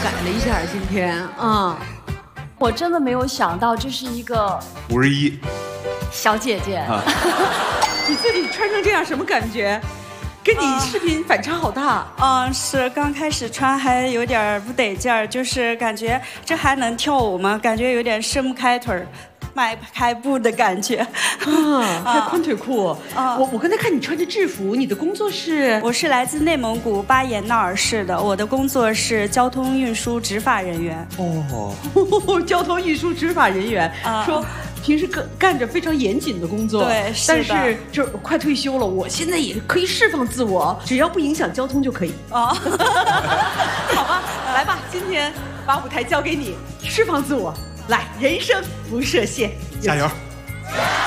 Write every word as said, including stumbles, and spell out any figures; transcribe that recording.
改了一下今天啊。 我真的没有想到这是一个五十一小姐姐。 啊， 你自己穿成这样什么感觉？跟你视频反差好大。 嗯，是刚开始穿还有点不得劲儿，就是感觉这还能跳舞吗？感觉有点伸不开腿儿。迈不开步的感觉啊，还宽腿裤啊！ 我我刚才看你穿着制服，你的工作是？ 我是来自内蒙古巴彦淖尔市的，我的工作是交通运输执法人员。 哦， 交通运输执法人员，啊、说平时干干着非常严谨的工作， 对，是但是就快退休了，我现在也可以释放自我，只要不影响交通就可以。哦，好吧，来吧，今天把舞台交给你，释放自我。来，人生不设限， 加油！